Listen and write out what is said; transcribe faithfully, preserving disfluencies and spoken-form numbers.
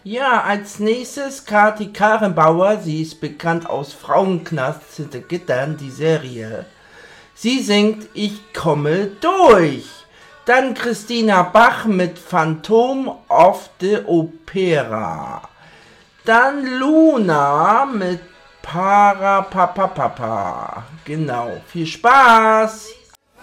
Ja, als nächstes Kati Karrenbauer. Sie ist bekannt aus Frauenknast hinter Gittern, die Serie. Sie singt Ich komme durch. Dann Christina Bach mit Phantom of the Opera. Dann Luna mit Para Papa Papa. Genau, viel Spaß!